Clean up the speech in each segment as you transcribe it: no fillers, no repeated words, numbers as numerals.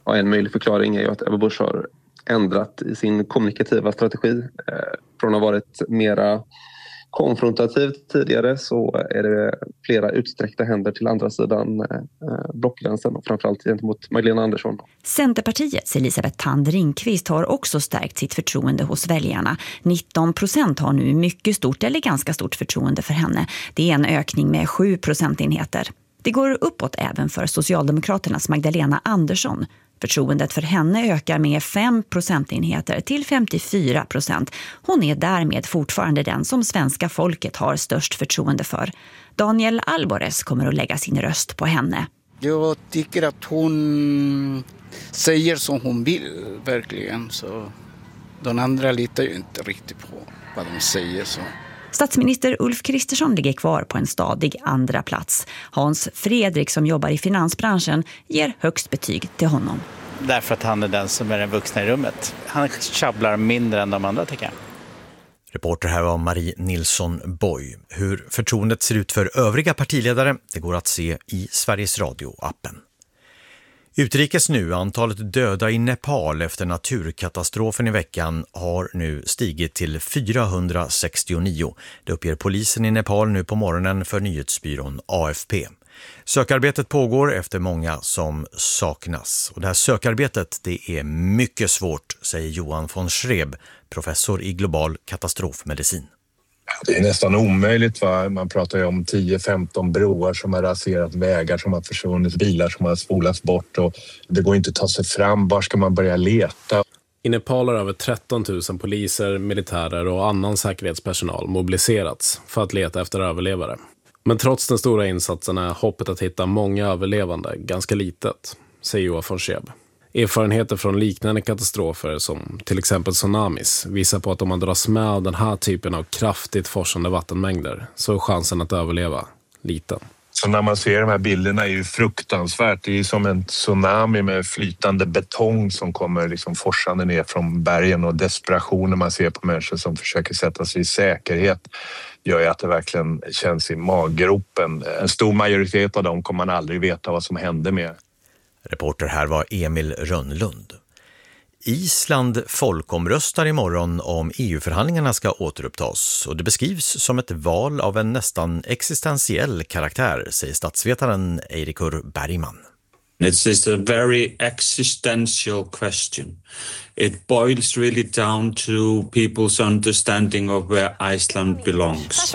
en möjlig förklaring är ju att Ebba Busch har ändrat i sin kommunikativa strategi. Från att ha varit mera konfrontativt tidigare så är det flera utsträckta händer till andra sidan blockgränsen och framförallt gentemot Magdalena Andersson. Centerpartiets Elisabeth Thand Ringqvist har också stärkt sitt förtroende hos väljarna. 19% har nu mycket stort eller ganska stort förtroende för henne. Det är en ökning med 7 procentenheter. Det går uppåt även för Socialdemokraternas Magdalena Andersson. Förtroendet för henne ökar med 5 procentenheter till 54%. Hon är därmed fortfarande den som svenska folket har störst förtroende för. Daniel Alvarez kommer att lägga sin röst på henne. Jag tycker att hon säger som hon vill, verkligen. Så de andra litar ju inte riktigt på vad de säger så. Statsminister Ulf Kristersson ligger kvar på en stadig andra plats. Hans Fredrik som jobbar i finansbranschen ger högst betyg till honom. Därför att han är den som är den vuxna i rummet. Han tjabblar mindre än de andra tycker jag. Reporter här var Marie Nilsson Boy. Hur förtroendet ser ut för övriga partiledare det går att se i Sveriges Radio-appen. Utrikes nu, antalet döda i Nepal efter naturkatastrofen i veckan har nu stigit till 469. Det uppger polisen i Nepal nu på morgonen för nyhetsbyrån AFP. Sökarbetet pågår efter många som saknas. Och det här sökarbetet det är mycket svårt, säger Johan von Schreb, professor i global katastrofmedicin. Det är nästan omöjligt. Va? Man pratar ju om 10-15 broar som har raserat, vägar som har försvunnit, bilar som har spolats bort och det går inte att ta sig fram. Var ska man börja leta? I Nepal har över 13 000 poliser, militärer och annan säkerhetspersonal mobiliserats för att leta efter överlevare. Men trots den stora insatsen är hoppet att hitta många överlevande ganska litet, säger Johan von Schreb. Erfarenheter från liknande katastrofer som till exempel tsunamis visar på att om man dras med av den här typen av kraftigt forsande vattenmängder så är chansen att överleva liten. Så när man ser de här bilderna är ju fruktansvärt. Det är som en tsunami med flytande betong som kommer liksom forsande ner från bergen och desperationen man ser på människor som försöker sätta sig i säkerhet gör ju att det verkligen känns i maggropen. En stor majoritet av dem kommer man aldrig veta vad som hände med. Reporter här var Emil Rönnlund. Island folkomröstar imorgon om EU-förhandlingarna ska återupptas och det beskrivs som ett val av en nästan existentiell karaktär, säger statsvetaren Eirikur Bergman. It's a very existential question. It boils really down to people's understanding of where Iceland belongs.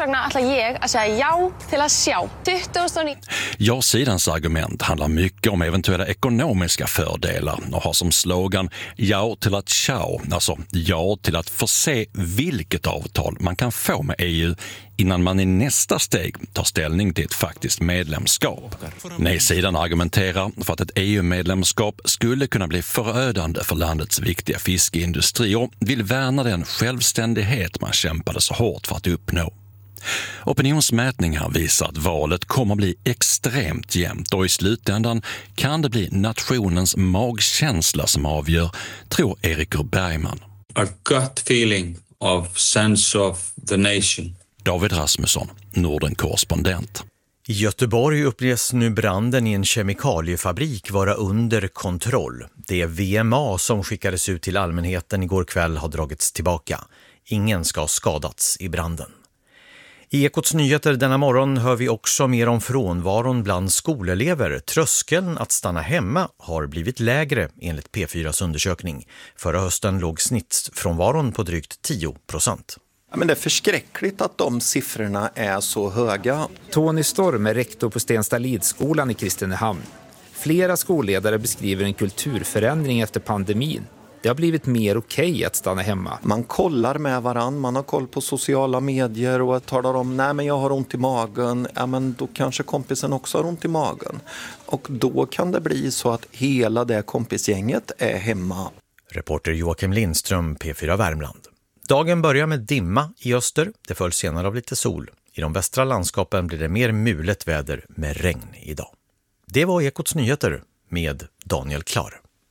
Ja-sidans argument handlar mycket om eventuella ekonomiska fördelar och har som slogan ja till att ciao, alltså ja till att förse vilket avtal man kan få med EU innan man i nästa steg tar ställning till ett faktiskt medlemskap. Nej-sidan argumenterar för att ett EU-medlemskap skulle kunna bli förödande för landets viktiga fiskeindustri och vill värna den självständighet man kämpade så hårt för att uppnå. Opinionsmätningar visar att valet kommer bli extremt jämnt och i slutändan kan det bli nationens magkänsla som avgör, tror Eirikur Bergman. A gut feeling of sense of the nation. David Rasmusson, Norden-korrespondent. I Göteborg upplevs nu branden i en kemikaliefabrik vara under kontroll. Det VMA som skickades ut till allmänheten igår kväll har dragits tillbaka. Ingen ska ha skadats i branden. I Ekots nyheter denna morgon hör vi också mer om frånvaron bland skolelever. Tröskeln att stanna hemma har blivit lägre enligt P4s undersökning. Förra hösten låg snittfrånvaron på drygt 10%. Ja, men det är förskräckligt att de siffrorna är så höga. Tony Storm är rektor på Stenstalidsskolan i Kristinehamn. Flera skolledare beskriver en kulturförändring efter pandemin. Det har blivit mer okej att stanna hemma. Man kollar med varann, man har koll på sociala medier och talar om nej men jag har ont i magen. Ja men då kanske kompisen också har ont i magen. Och då kan det bli så att hela det kompisgänget är hemma. Reporter Joakim Lindström, P4 Värmland. Dagen börjar med dimma i öster, det följs senare av lite sol. I de västra landskapen blir det mer mulet väder med regn idag. Det var Ekots nyheter med Daniel Klar.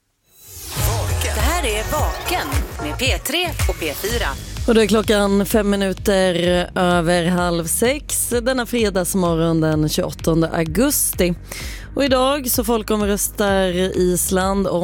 Det här är Vaken med P3 och P4. Och det är klockan 5 minuter över 5:30 denna fredagsmorgon den 28 augusti. Och idag så folkomröstar Island om